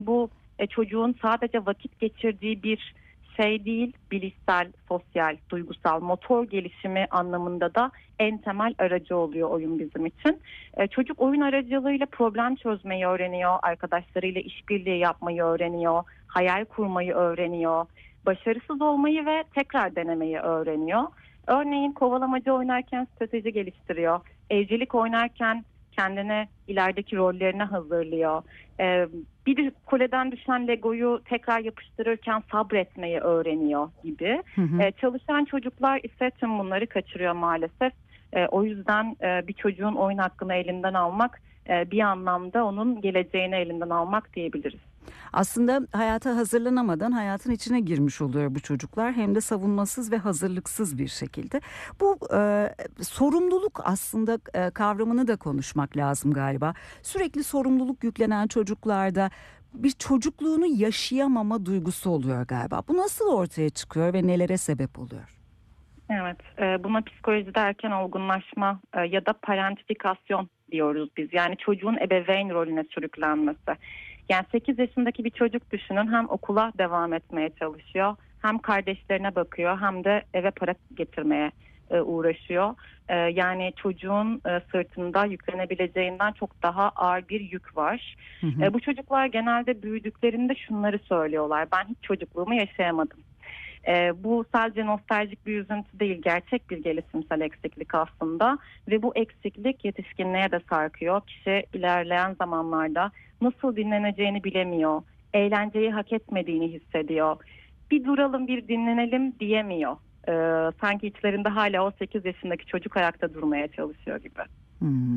Bu çocuğun sadece vakit geçirdiği bir şey değil, bilişsel, sosyal, duygusal, motor gelişimi anlamında da en temel aracı oluyor oyun bizim için. Çocuk oyun aracılığıyla problem çözmeyi öğreniyor, arkadaşlarıyla işbirliği yapmayı öğreniyor, hayal kurmayı öğreniyor, başarısız olmayı ve tekrar denemeyi öğreniyor. Örneğin kovalamaca oynarken strateji geliştiriyor, evcilik oynarken kendine ilerideki rollerine hazırlıyor. Bir kuleden düşen Lego'yu tekrar yapıştırırken sabretmeyi öğreniyor gibi. Hı hı. Çalışan çocuklar ise tüm bunları kaçırıyor maalesef. O yüzden bir çocuğun oyun hakkını elinden almak bir anlamda onun geleceğini elinden almak diyebiliriz. Aslında hayata hazırlanamadan hayatın içine girmiş oluyor bu çocuklar. Hem de savunmasız ve hazırlıksız bir şekilde. Bu sorumluluk aslında kavramını da konuşmak lazım galiba. Sürekli sorumluluk yüklenen çocuklarda bir çocukluğunu yaşayamama duygusu oluyor galiba. Bu nasıl ortaya çıkıyor ve nelere sebep oluyor? Evet, buna psikolojide erken olgunlaşma ya da parentifikasyon diyoruz biz. Yani çocuğun ebeveyn rolüne sürüklenmesi. Yani 8 yaşındaki bir çocuk düşünün, hem okula devam etmeye çalışıyor, hem kardeşlerine bakıyor, hem de eve para getirmeye uğraşıyor. Yani çocuğun sırtında yüklenebileceğinden çok daha ağır bir yük var. Hı hı. Bu çocuklar genelde büyüdüklerinde şunları söylüyorlar: ben hiç çocukluğumu yaşayamadım. Bu sadece nostaljik bir üzüntü değil, gerçek bir gelişimsel eksiklik aslında ve bu eksiklik yetişkinliğe de sarkıyor. Kişi ilerleyen zamanlarda nasıl dinleneceğini bilemiyor, eğlenceyi hak etmediğini hissediyor. Bir duralım, bir dinlenelim diyemiyor. Sanki içlerinde hala o 8 yaşındaki çocuk ayakta durmaya çalışıyor gibi. Hmm.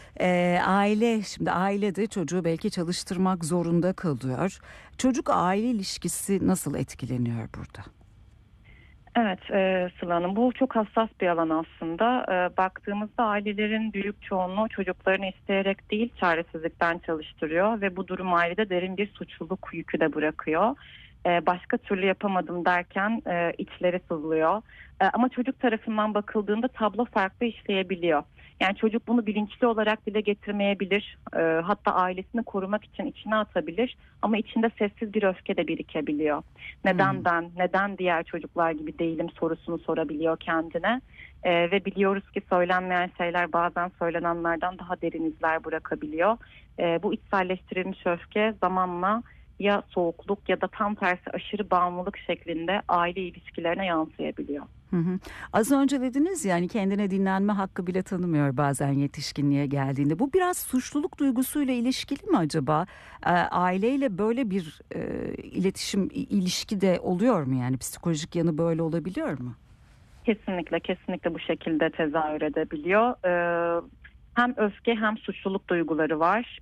Şimdi aile de çocuğu belki çalıştırmak zorunda kalıyor. Çocuk aile ilişkisi nasıl etkileniyor burada? Evet, Sıla Hanım, bu çok hassas bir alan aslında. Baktığımızda ailelerin büyük çoğunluğu çocuklarını isteyerek değil, çaresizlikten çalıştırıyor ve bu durum ailede derin bir suçluluk yükü de bırakıyor. Başka türlü yapamadım derken içleri sızlıyor. Ama çocuk tarafından bakıldığında tablo farklı işleyebiliyor. Yani çocuk bunu bilinçli olarak dile getirmeyebilir. Hatta ailesini korumak için içine atabilir. Ama içinde sessiz bir öfke de birikebiliyor. Neden Hmm. ben, neden diğer çocuklar gibi değilim sorusunu sorabiliyor kendine. Ve biliyoruz ki söylenmeyen şeyler bazen söylenenlerden daha derin izler bırakabiliyor. Bu içselleştirilmiş öfke zamanla ya soğukluk ya da tam tersi aşırı bağımlılık şeklinde aile ilişkilerine yansıyabiliyor. Hı hı. Az önce dediniz yani kendine dinlenme hakkı bile tanımıyor bazen yetişkinliğe geldiğinde. Bu biraz suçluluk duygusuyla ilişkili mi acaba? Aileyle böyle bir ilişki de oluyor mu, yani psikolojik yanı böyle olabiliyor mu? Kesinlikle, kesinlikle bu şekilde tezahür edebiliyor. Hem öfke hem suçluluk duyguları var.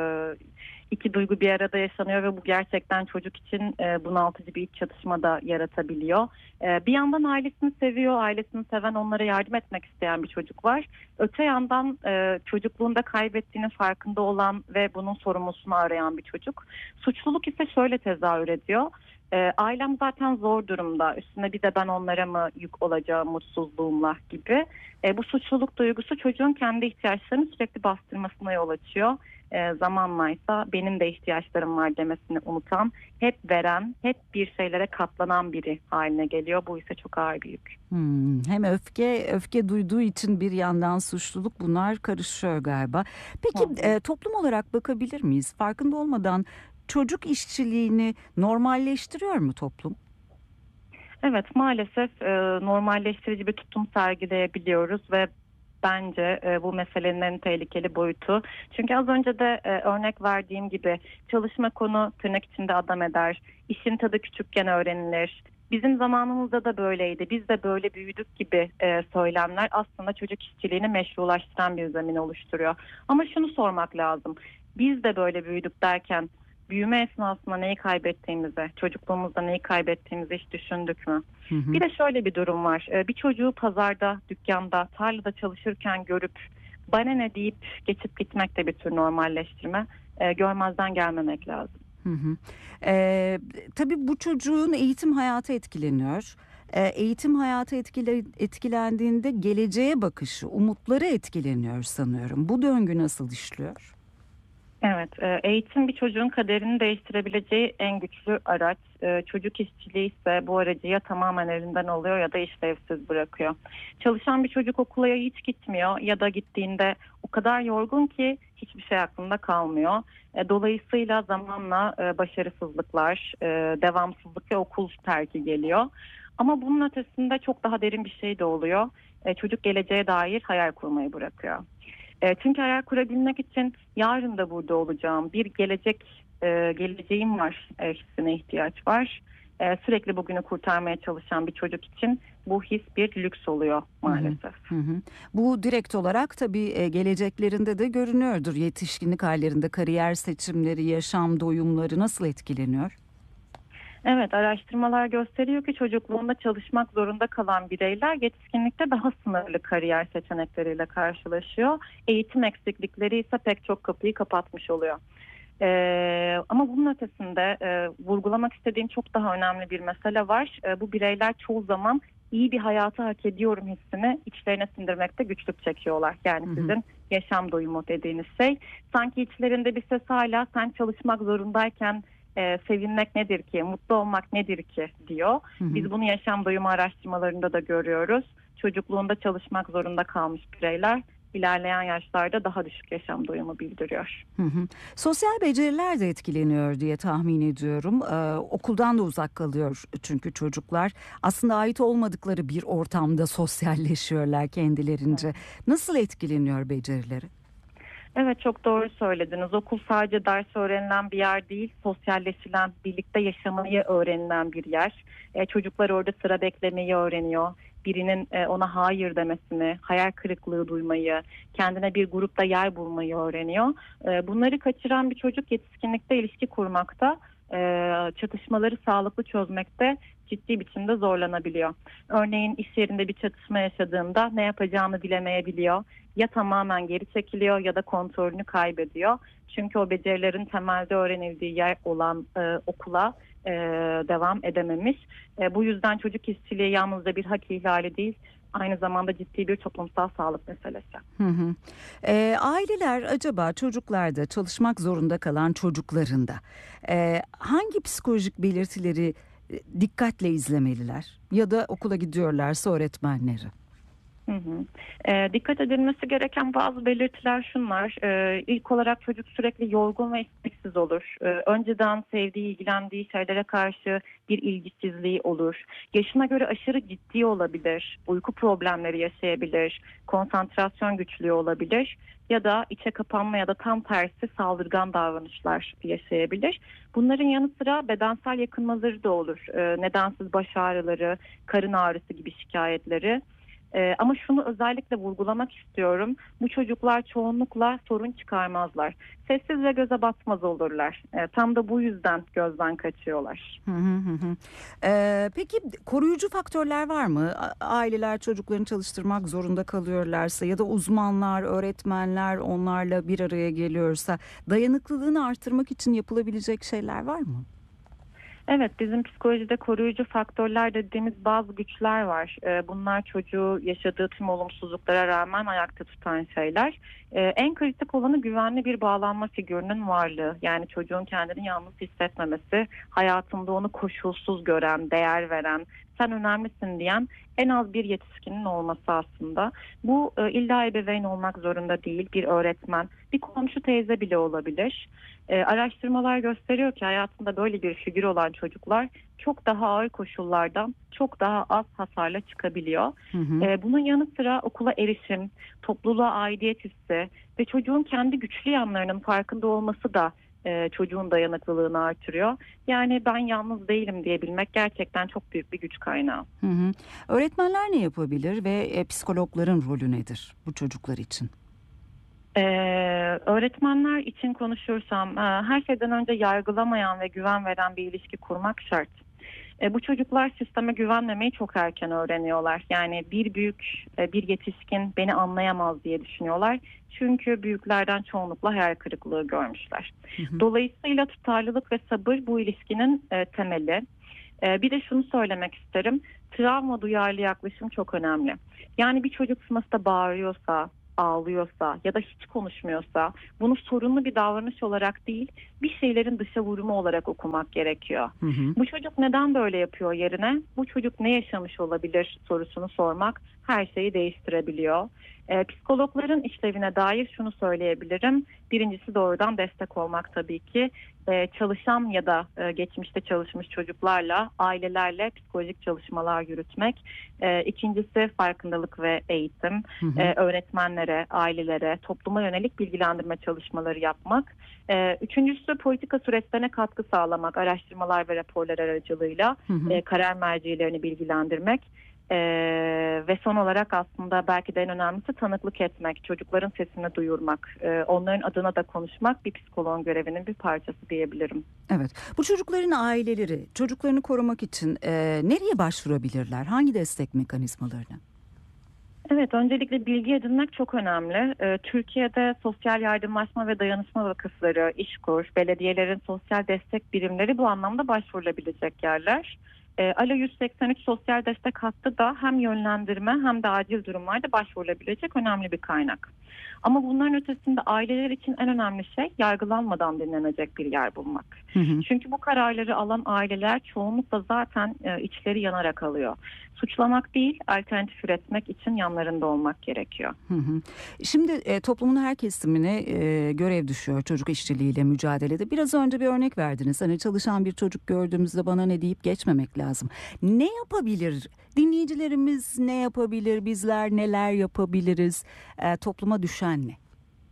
İki duygu bir arada yaşanıyor ve bu gerçekten çocuk için bunaltıcı bir iç çatışma da yaratabiliyor. Bir yandan ailesini seviyor, ailesini seven, onlara yardım etmek isteyen bir çocuk var. Öte yandan çocukluğunda kaybettiğinin farkında olan ve bunun sorumlusunu arayan bir çocuk. Suçluluk ise şöyle tezahür ediyor: ailem zaten zor durumda, üstüne bir de ben onlara mı yük olacağım mutsuzluğumla gibi. Bu suçluluk duygusu çocuğun kendi ihtiyaçlarını sürekli bastırmasına yol açıyor. Zamanla ise benim de ihtiyaçlarım var demesini unutan, hep veren, hep bir şeylere katlanan biri haline geliyor. Bu ise çok ağır bir yük. Hem öfke duyduğu için bir yandan suçluluk, bunlar karışıyor galiba. Hı Peki hı. toplum olarak bakabilir miyiz? Farkında olmadan çocuk işçiliğini normalleştiriyor mu toplum? Evet, maalesef normalleştirici bir tutum sergileyebiliyoruz ve bence bu meselenin en tehlikeli boyutu. Çünkü az önce de örnek verdiğim gibi çalışma konu tırnak içinde adam eder, işin tadı küçükken öğrenilir. Bizim zamanımızda da böyleydi, biz de böyle büyüdük gibi söylemler aslında çocuk işçiliğini meşrulaştıran bir zemin oluşturuyor. Ama şunu sormak lazım: biz de böyle büyüdük derken büyüme esnasında neyi kaybettiğimizi, çocukluğumuzda neyi kaybettiğimizi hiç düşündük mü? Hı Bir hı. de şöyle bir durum var: bir çocuğu pazarda, dükkanda, tarlada çalışırken görüp bana ne deyip geçip gitmek de bir tür normalleştirme. Görmezden gelmemek lazım. Hı hı. Ee, tabii bu çocuğun eğitim hayatı etkileniyor. Eğitim hayatı etkilendiğinde geleceğe bakışı, umutları etkileniyor sanıyorum. Bu döngü nasıl işliyor? Evet, eğitim bir çocuğun kaderini değiştirebileceği en güçlü araç. Çocuk işçiliği ise bu aracı ya tamamen elinden alıyor ya da işlevsiz bırakıyor. Çalışan bir çocuk okula ya hiç gitmiyor ya da gittiğinde o kadar yorgun ki hiçbir şey aklında kalmıyor. Dolayısıyla zamanla başarısızlıklar, devamsızlık ve okul terki geliyor. Ama bunun ötesinde çok daha derin bir şey de oluyor. Çocuk geleceğe dair hayal kurmayı bırakıyor. Çünkü hayal kurabilmek için yarın da burada olacağım, bir geleceğim var hissine ihtiyaç var. Sürekli bugünü kurtarmaya çalışan bir çocuk için bu his bir lüks oluyor Hı hı, maalesef. hı hı. Bu direkt olarak tabii geleceklerinde de görünüyordur. Yetişkinlik hallerinde kariyer seçimleri, yaşam doyumları nasıl etkileniyor? Evet, araştırmalar gösteriyor ki çocukluğunda çalışmak zorunda kalan bireyler yetişkinlikte daha sınırlı kariyer seçenekleriyle karşılaşıyor. Eğitim eksiklikleri ise pek çok kapıyı kapatmış oluyor. Ama bunun ötesinde vurgulamak istediğim çok daha önemli bir mesele var. Bu bireyler çoğu zaman iyi bir hayatı hak ediyorum hissini içlerine sindirmekte güçlük çekiyorlar. Yani Hı hı, sizin yaşam doyumu dediğiniz şey. Sanki içlerinde bir ses hala sen çalışmak zorundayken sevinmek nedir ki, mutlu olmak nedir ki diyor. hı hı. Biz bunu yaşam doyumu araştırmalarında da görüyoruz. Çocukluğunda çalışmak zorunda kalmış bireyler ilerleyen yaşlarda daha düşük yaşam doyumu bildiriyor. Hı hı. Sosyal beceriler de etkileniyor diye tahmin ediyorum. Okuldan da uzak kalıyor çünkü çocuklar aslında ait olmadıkları bir ortamda sosyalleşiyorlar kendilerince. Nasıl etkileniyor becerileri? Evet, çok doğru söylediniz. Okul sadece ders öğrenilen bir yer değil, sosyalleşilen, birlikte yaşamayı öğrenilen bir yer. Çocuklar orada sıra beklemeyi öğreniyor. Birinin ona hayır demesini, hayal kırıklığı duymayı, kendine bir grupta yer bulmayı öğreniyor. Bunları kaçıran bir çocuk yetişkinlikte ilişki kurmakta, çatışmaları sağlıklı çözmekte ciddi biçimde zorlanabiliyor. Örneğin iş yerinde bir çatışma yaşadığında ne yapacağını bilemeyebiliyor. Ya tamamen geri çekiliyor ya da kontrolünü kaybediyor. Çünkü o becerilerin temelde öğrenildiği yer olan okula devam edememiş. Bu yüzden çocuk işçiliği yalnızca bir hak ihlali değil, aynı zamanda ciddi bir toplumsal sağlık meselesi. Hı hı. Aileler acaba çocuklarda çalışmak zorunda kalan çocuklarında hangi psikolojik belirtileri dikkatle izlemeliler? Ya da okula gidiyorlarsa öğretmenleri. Hı hı. Dikkat edilmesi gereken bazı belirtiler şunlar. İlk olarak çocuk sürekli yorgun ve isteksiz olur. Önceden sevdiği, ilgilendiği şeylere karşı bir ilgisizliği olur. Yaşına göre aşırı ciddi olabilir. Uyku problemleri yaşayabilir. Konsantrasyon güçlüğü olabilir. Ya da içe kapanma ya da tam tersi saldırgan davranışlar yaşayabilir. Bunların yanı sıra bedensel yakınmaları da olur. Nedensiz baş ağrıları, karın ağrısı gibi şikayetleri. Ama şunu özellikle vurgulamak istiyorum. Bu çocuklar çoğunlukla sorun çıkarmazlar. Sessiz ve göze batmaz olurlar. Tam da bu yüzden gözden kaçıyorlar. Hı hı hı hı. Peki koruyucu faktörler var mı? Aileler çocuklarını çalıştırmak zorunda kalıyorlarsa ya da uzmanlar, öğretmenler onlarla bir araya geliyorsa dayanıklılığını artırmak için yapılabilecek şeyler var mı? Evet, bizim psikolojide koruyucu faktörler dediğimiz bazı güçler var. Bunlar çocuğu yaşadığı tüm olumsuzluklara rağmen ayakta tutan şeyler. En kritik olanı güvenli bir bağlanma figürünün varlığı. Yani çocuğun kendini yalnız hissetmemesi, hayatında onu koşulsuz gören, değer veren, sen önemlisin diyen en az bir yetişkinin olması aslında. Bu illa ebeveyn olmak zorunda değil, bir öğretmen, bir komşu teyze bile olabilir. Araştırmalar gösteriyor ki hayatında böyle bir figür olan çocuklar çok daha ağır koşullardan çok daha az hasarla çıkabiliyor. Hı hı. Bunun yanı sıra okula erişim, topluluğa aidiyet hissi ve çocuğun kendi güçlü yanlarının farkında olması da çocuğun dayanıklılığını artırıyor. Yani ben yalnız değilim diyebilmek gerçekten çok büyük bir güç kaynağı. Hı hı. Öğretmenler ne yapabilir ve psikologların rolü nedir bu çocuklar için? Öğretmenler için konuşursam her şeyden önce yargılamayan ve güven veren bir ilişki kurmak şart. Bu çocuklar sisteme güvenmemeyi çok erken öğreniyorlar. Yani bir büyük, bir yetişkin beni anlayamaz diye düşünüyorlar. Çünkü büyüklerden çoğunlukla hayal kırıklığı görmüşler. Hı hı. Dolayısıyla tutarlılık ve sabır bu ilişkinin temeli. Bir de şunu söylemek isterim. Travma duyarlı yaklaşım çok önemli. Yani bir çocuk sınıfta bağırıyorsa, ağlıyorsa ya da hiç konuşmuyorsa bunu sorunlu bir davranış olarak değil, bir şeylerin dışa vurumu olarak okumak gerekiyor. Hı hı. Bu çocuk neden böyle yapıyor yerine bu çocuk ne yaşamış olabilir sorusunu sormak her şeyi değiştirebiliyor. Psikologların işlevine dair şunu söyleyebilirim. Birincisi doğrudan destek olmak tabii ki. Çalışan ya da geçmişte çalışmış çocuklarla, ailelerle psikolojik çalışmalar yürütmek. İkincisi farkındalık ve eğitim. Hı hı. Öğretmenlere, ailelere, topluma yönelik bilgilendirme çalışmaları yapmak. Üçüncüsü politika süreçlerine katkı sağlamak, araştırmalar ve raporlar aracılığıyla Hı hı. karar mercilerini bilgilendirmek. Ve son olarak aslında belki de en önemlisi tanıklık etmek, çocukların sesini duyurmak, onların adına da konuşmak bir psikoloğun görevinin bir parçası diyebilirim. Evet. Bu çocukların aileleri çocuklarını korumak için nereye başvurabilirler? Hangi destek mekanizmalarına? Evet, öncelikle bilgi edinmek çok önemli. Türkiye'de sosyal yardımlaşma ve dayanışma vakıfları, İşkur, belediyelerin sosyal destek birimleri bu anlamda başvurulabilecek yerler. Alo 183 sosyal destek hattı da hem yönlendirme hem de acil durumlarda başvurulabilecek önemli bir kaynak. Ama bunların ötesinde aileler için en önemli şey yargılanmadan dinlenecek bir yer bulmak. Hı hı. Çünkü bu kararları alan aileler çoğunlukla zaten içleri yanarak alıyor. Suçlamak değil, alternatif üretmek için yanlarında olmak gerekiyor. Hı hı. Şimdi toplumun her kesimine görev düşüyor çocuk işçiliğiyle mücadelede. Biraz önce bir örnek verdiniz. Hani çalışan bir çocuk gördüğümüzde bana ne deyip geçmemek lazım. Ne yapabilir? Dinleyicilerimiz ne yapabilir? Bizler neler yapabiliriz? Topluma düşen ne?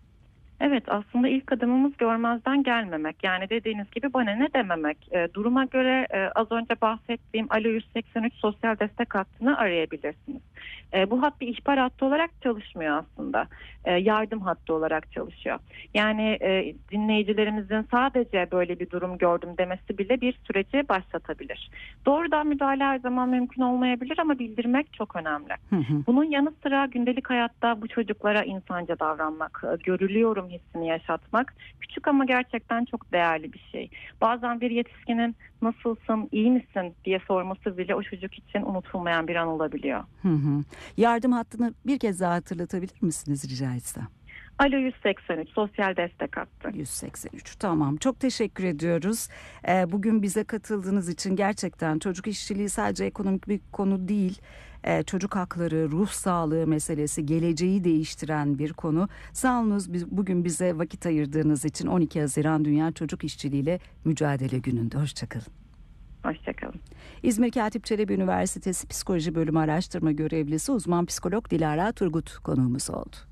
Evet, aslında ilk adımımız görmezden gelmemek. Yani dediğiniz gibi bana ne dememek. Duruma göre az önce bahsettiğim Alo 183 sosyal destek hattını arayabilirsiniz. Bu hat bir ihbar hattı olarak çalışmıyor aslında. Yardım hattı olarak çalışıyor. Yani dinleyicilerimizin sadece böyle bir durum gördüm demesi bile bir süreci başlatabilir. Doğrudan müdahale her zaman mümkün olmayabilir ama bildirmek çok önemli. Hı hı. Bunun yanı sıra gündelik hayatta bu çocuklara insanca davranmak, görülüyorum hissini yaşatmak küçük ama gerçekten çok değerli bir şey. Bazen bir yetişkinin nasılsın, iyi misin diye sorması bile o çocuk için unutulmayan bir an olabiliyor. Hı hı. Yardım hattını bir kez daha hatırlatabilir misiniz rica etsem? Alo 183 sosyal destek hattı. 183. Tamam. Çok teşekkür ediyoruz. Bugün bize katıldığınız için gerçekten çocuk işçiliği sadece ekonomik bir konu değil. Çocuk hakları, ruh sağlığı meselesi, geleceği değiştiren bir konu. Sağ olunuz bugün bize vakit ayırdığınız için 12 Haziran Dünya Çocuk İşçiliği ile Mücadele Günü'nde. Hoşçakalın. Hoşçakalın. İzmir Katip Çelebi Üniversitesi Psikoloji Bölümü Araştırma Görevlisi uzman psikolog Dilara Turgut konuğumuz oldu.